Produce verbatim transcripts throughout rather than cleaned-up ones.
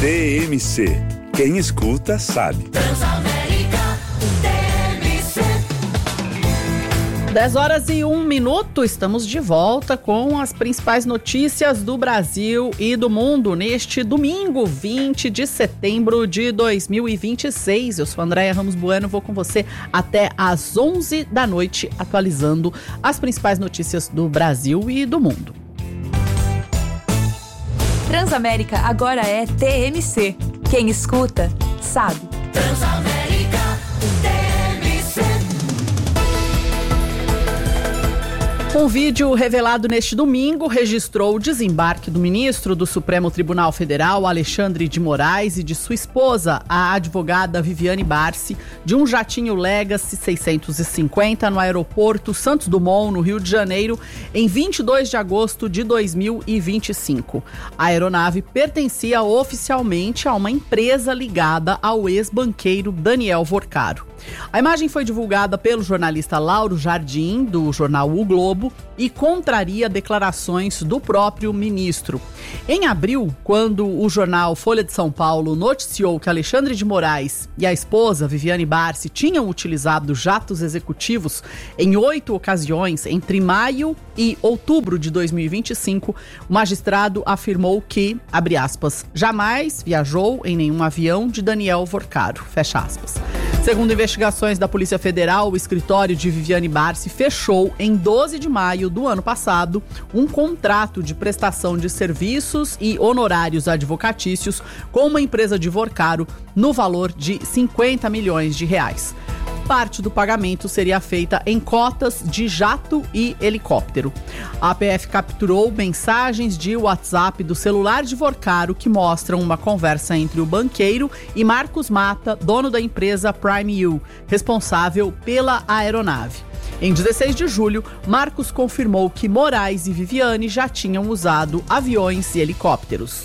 T M C. Quem escuta sabe. Transamérica T M C. dez horas e um minuto, estamos de volta com as principais notícias do Brasil e do mundo neste domingo, vinte de setembro de dois mil e vinte e seis. Eu sou Andréia Ramos Bueno, vou com você até às onze da noite, atualizando as principais notícias do Brasil e do mundo. Transamérica agora é T M C. Quem escuta, sabe. Transamérica T M C. Um vídeo revelado neste domingo registrou o desembarque do ministro do Supremo Tribunal Federal, Alexandre de Moraes, e de sua esposa, a advogada Viviane Barsi, de um jatinho Legacy seiscentos e cinquenta no aeroporto Santos Dumont, no Rio de Janeiro, em vinte e dois de agosto de dois mil e vinte e cinco. A aeronave pertencia oficialmente a uma empresa ligada ao ex-banqueiro Daniel Vorcaro. A imagem foi divulgada pelo jornalista Lauro Jardim, do jornal O Globo, e contraria declarações do próprio ministro. Em abril, quando o jornal Folha de São Paulo noticiou que Alexandre de Moraes e a esposa, Viviane Barsi, tinham utilizado jatos executivos em oito ocasiões entre maio e outubro de dois mil e vinte e cinco, o magistrado afirmou que, abre aspas, jamais viajou em nenhum avião de Daniel Vorcaro, fecha aspas. Segundo investigações da Polícia Federal, o escritório de Viviane Barsi fechou, em doze de maio do ano passado, um contrato de prestação de serviços e honorários advocatícios com uma empresa de Vorcaro no valor de cinquenta milhões de reais. Parte do pagamento seria feita em cotas de jato e helicóptero. A P F capturou mensagens de WhatsApp do celular de Vorcaro que mostram uma conversa entre o banqueiro e Marcos Mata, dono da empresa Prime U, responsável pela aeronave. Em dezesseis de julho, Marcos confirmou que Moraes e Viviane já tinham usado aviões e helicópteros.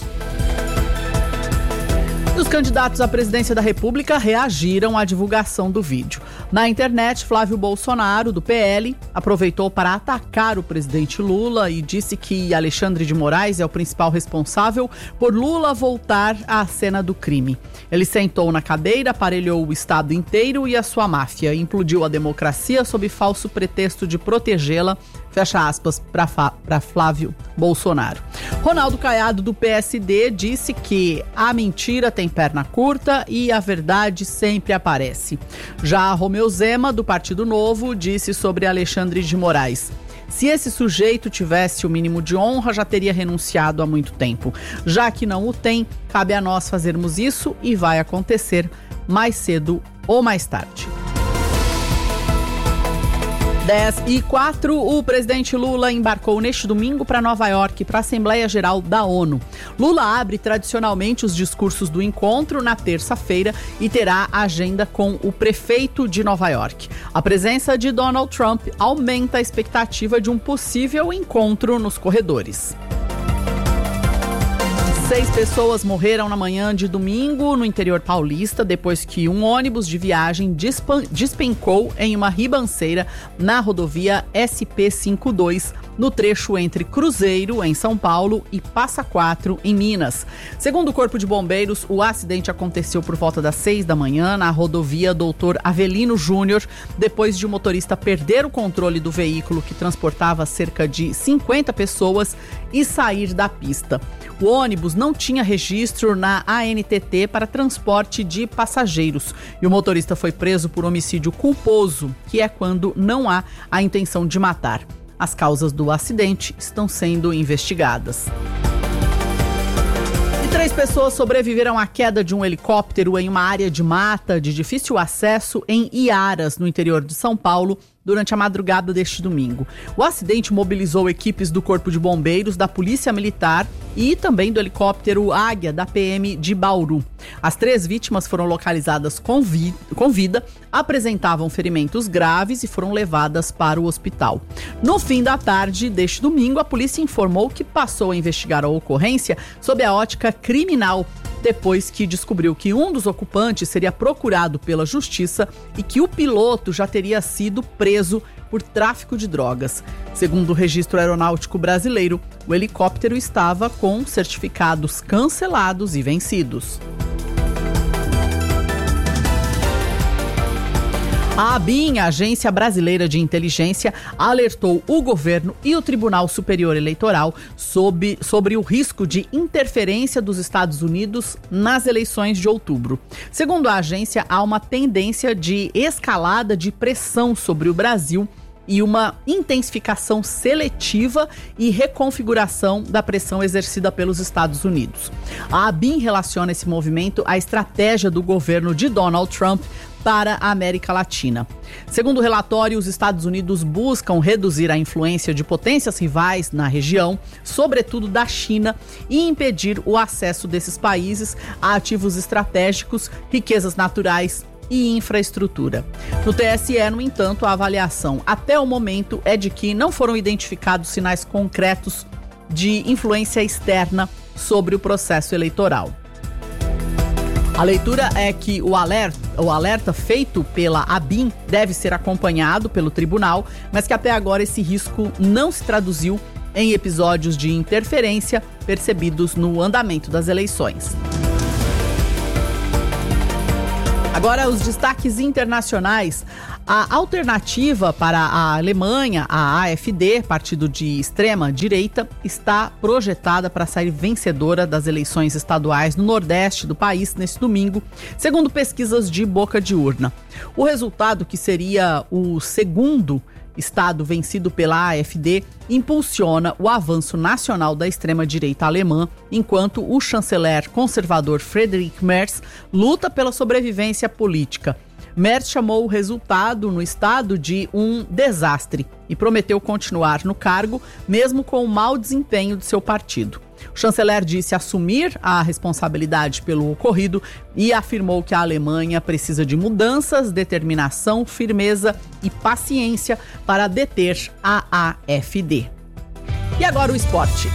Os candidatos à presidência da República reagiram à divulgação do vídeo. Na internet, Flávio Bolsonaro, do P L, aproveitou para atacar o presidente Lula e disse que Alexandre de Moraes é o principal responsável por Lula voltar à cena do crime. Ele sentou na cadeira, aparelhou o Estado inteiro e a sua máfia, implodiu a democracia sob falso pretexto de protegê-la, fecha aspas, para Flávio Bolsonaro. Ronaldo Caiado, do P S D, disse que a mentira tem perna curta e a verdade sempre aparece. Já Romeu Zema, do Partido Novo, disse sobre Alexandre de Moraes: se esse sujeito tivesse o mínimo de honra, já teria renunciado há muito tempo. Já que não o tem, cabe a nós fazermos isso e vai acontecer mais cedo ou mais tarde. dez e quatro, o presidente Lula embarcou neste domingo para Nova York, para a Assembleia Geral da ONU. Lula abre tradicionalmente os discursos do encontro na terça-feira e terá agenda com o prefeito de Nova York. A presença de Donald Trump aumenta a expectativa de um possível encontro nos corredores. Seis pessoas morreram na manhã de domingo no interior paulista depois que um ônibus de viagem despencou em uma ribanceira na rodovia S P cinquenta e dois, no trecho entre Cruzeiro, em São Paulo, e Passa Quatro, em Minas. Segundo o Corpo de Bombeiros, o acidente aconteceu por volta das seis da manhã na rodovia doutor Avelino Júnior, depois de o motorista perder o controle do veículo que transportava cerca de cinquenta pessoas e sair da pista. O ônibus não tinha registro na A N T T para transporte de passageiros e o motorista foi preso por homicídio culposo, que é quando não há a intenção de matar. As causas do acidente estão sendo investigadas. E três pessoas sobreviveram à queda de um helicóptero em uma área de mata de difícil acesso em Iaras, no interior de São Paulo, durante a madrugada deste domingo. O acidente mobilizou equipes do Corpo de Bombeiros, da Polícia Militar e também do helicóptero Águia, da P M de Bauru. As três vítimas foram localizadas com, vi- com vida, apresentavam ferimentos graves e foram levadas para o hospital. No fim da tarde deste domingo, a polícia informou que passou a investigar a ocorrência sob a ótica criminal, depois que descobriu que um dos ocupantes seria procurado pela justiça e que o piloto já teria sido preso por tráfico de drogas. Segundo o Registro Aeronáutico Brasileiro, o helicóptero estava com certificados cancelados e vencidos. A ABIN, a Agência Brasileira de Inteligência, alertou o governo e o Tribunal Superior Eleitoral sobre, sobre o risco de interferência dos Estados Unidos nas eleições de outubro. Segundo a agência, há uma tendência de escalada de pressão sobre o Brasil e uma intensificação seletiva e reconfiguração da pressão exercida pelos Estados Unidos. A ABIN relaciona esse movimento à estratégia do governo de Donald Trump para a América Latina. Segundo o relatório, os Estados Unidos buscam reduzir a influência de potências rivais na região, sobretudo da China, e impedir o acesso desses países a ativos estratégicos, riquezas naturais e infraestrutura. No T S E, no entanto, a avaliação até o momento é de que não foram identificados sinais concretos de influência externa sobre o processo eleitoral. A leitura é que o alerta, o alerta feito pela ABIN deve ser acompanhado pelo tribunal, mas que até agora esse risco não se traduziu em episódios de interferência percebidos no andamento das eleições. Agora, os destaques internacionais. A alternativa para a Alemanha, a A F D, partido de extrema-direita, está projetada para sair vencedora das eleições estaduais no Nordeste do país neste domingo, segundo pesquisas de boca de urna. O resultado, que seria o segundo estado vencido pela A F D, impulsiona o avanço nacional da extrema-direita alemã, enquanto o chanceler conservador Friedrich Merz luta pela sobrevivência política. Merz chamou o resultado no estado de um desastre e prometeu continuar no cargo, mesmo com o mau desempenho de seu partido. O chanceler disse assumir a responsabilidade pelo ocorrido e afirmou que a Alemanha precisa de mudanças, determinação, firmeza e paciência para deter a A F D. E agora o esporte.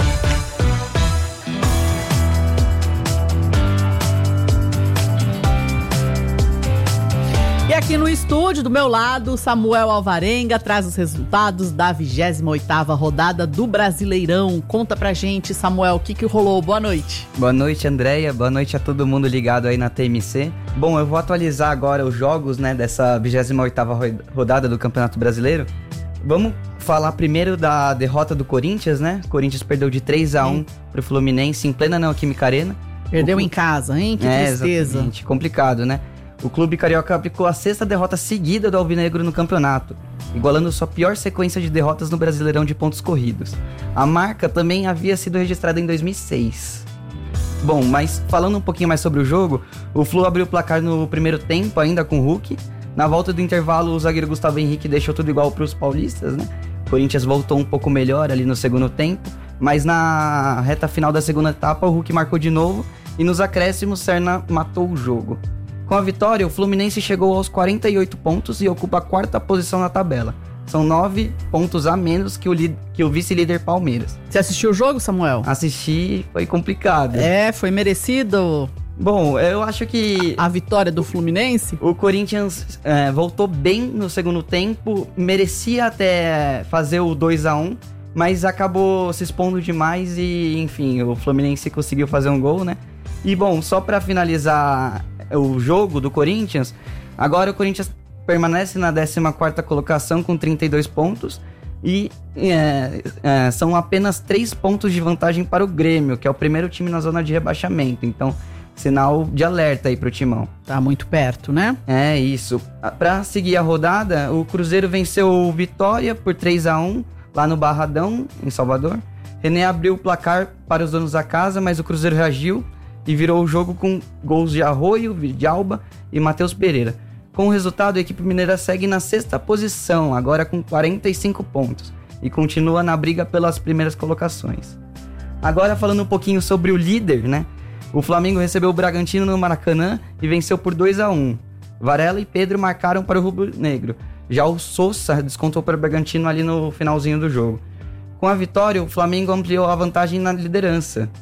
E aqui no estúdio, do meu lado, Samuel Alvarenga traz os resultados da vigésima oitava rodada do Brasileirão. Conta pra gente, Samuel, o que que rolou? Boa noite. Boa noite, Andréia. Boa noite a todo mundo ligado aí na T M C. Bom, eu vou atualizar agora os jogos, né, dessa vigésima oitava rodada do Campeonato Brasileiro. Vamos falar primeiro da derrota do Corinthians, né? O Corinthians perdeu de três a um pro Fluminense em plena Neoquímica Arena. Perdeu o... em casa, hein? Que é, tristeza. Exatamente. Complicado, né? O clube carioca aplicou a sexta derrota seguida do Alvinegro no campeonato, igualando sua pior sequência de derrotas no Brasileirão de pontos corridos. A marca também havia sido registrada em dois mil e seis. Bom, mas falando um pouquinho mais sobre o jogo, o Flu abriu o placar no primeiro tempo, ainda com o Hulk. Na volta do intervalo, o zagueiro Gustavo Henrique deixou tudo igual para os paulistas, né? O Corinthians voltou um pouco melhor ali no segundo tempo, mas na reta final da segunda etapa, o Hulk marcou de novo e nos acréscimos, Serna matou o jogo. Com a vitória, o Fluminense chegou aos quarenta e oito pontos e ocupa a quarta posição na tabela. São nove pontos a menos que o, li- que o vice-líder Palmeiras. Você assistiu o jogo, Samuel? Assisti, foi complicado. É, foi merecido. Bom, eu acho que... A vitória do Fluminense? O Corinthians é, voltou bem no segundo tempo, merecia até fazer o dois a um, mas acabou se expondo demais e, enfim, o Fluminense conseguiu fazer um gol, né? E, bom, só pra finalizar o jogo do Corinthians, agora o Corinthians permanece na décima quarta colocação com trinta e dois pontos e é, é, são apenas três pontos de vantagem para o Grêmio, que é o primeiro time na zona de rebaixamento. Então, sinal de alerta aí pro Timão. Tá muito perto, né? É isso. Pra seguir a rodada, o Cruzeiro venceu o Vitória por três a um lá no Barradão, em Salvador. René abriu o placar para os donos da casa, mas o Cruzeiro reagiu e virou o jogo com gols de Arroio, Vidalba e Matheus Pereira. Com o resultado, a equipe mineira segue na sexta posição, agora com quarenta e cinco pontos, e continua na briga pelas primeiras colocações. Agora falando um pouquinho sobre o líder, né? O Flamengo recebeu o Bragantino no Maracanã e venceu por dois a um. Varela e Pedro marcaram para o rubro-negro. Já o Sousa descontou para o Bragantino ali no finalzinho do jogo. Com a vitória, o Flamengo ampliou a vantagem na liderança.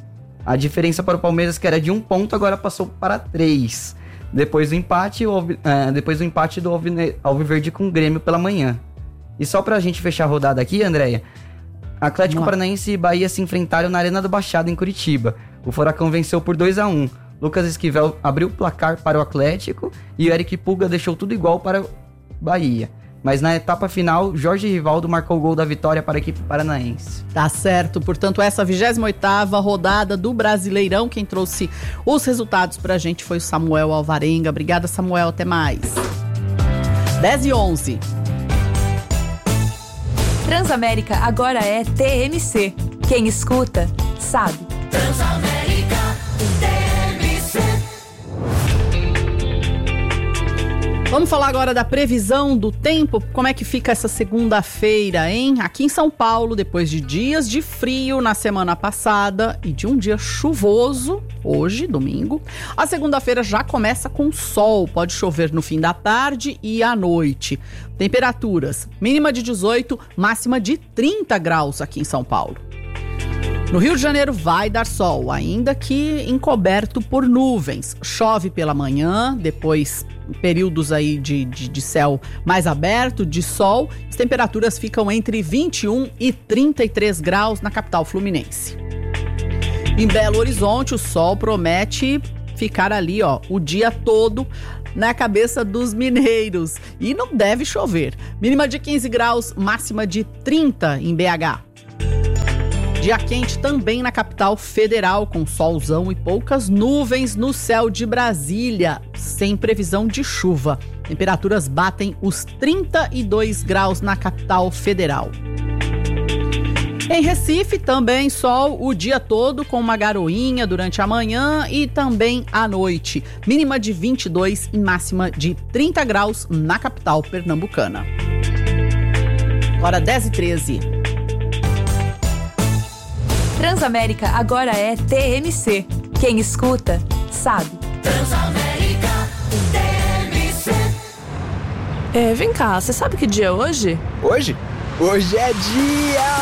A diferença para o Palmeiras, que era de um ponto, agora passou para três. Depois do empate, o, é, depois do empate do Alvine, Alviverde com o Grêmio pela manhã. E só pra gente fechar a rodada aqui, Andréia, Atlético Paranaense e Bahia se enfrentaram na Arena do Baixada, em Curitiba. O Furacão venceu por dois a um. Lucas Esquivel abriu o placar para o Atlético e o Eric Pulga deixou tudo igual para o Bahia. Mas na etapa final, Jorge Rivaldo marcou o gol da vitória para a equipe paranaense. Tá certo, portanto, essa vigésima oitava rodada do Brasileirão, quem trouxe os resultados pra gente foi o Samuel Alvarenga. Obrigada, Samuel, até mais. dez e onze. Transamérica agora é T M C. Quem escuta, sabe. Transamérica T M C. Vamos falar agora da previsão do tempo. Como é que fica essa segunda-feira, hein? Aqui em São Paulo, depois de dias de frio na semana passada e de um dia chuvoso, hoje, domingo, a segunda-feira já começa com sol. Pode chover no fim da tarde e à noite. Temperaturas mínima de dezoito, máxima de trinta graus aqui em São Paulo. No Rio de Janeiro vai dar sol, ainda que encoberto por nuvens. Chove pela manhã, depois períodos aí de, de, de céu mais aberto, de sol. As temperaturas ficam entre vinte e um e trinta e três graus na capital fluminense. Em Belo Horizonte, o sol promete ficar ali, ó, o dia todo na cabeça dos mineiros. E não deve chover. Mínima de quinze graus, máxima de trinta em B H. Dia quente também na capital federal, com solzão e poucas nuvens no céu de Brasília, sem previsão de chuva. Temperaturas batem os trinta e dois graus na capital federal. Em Recife, também sol o dia todo, com uma garoinha durante a manhã e também à noite. Mínima de vinte e dois e máxima de trinta graus na capital pernambucana. Agora dez e treze. Transamérica agora é T M C. Quem escuta, sabe. Transamérica T M C. É, vem cá, você sabe que dia é hoje? Hoje? Hoje é dia...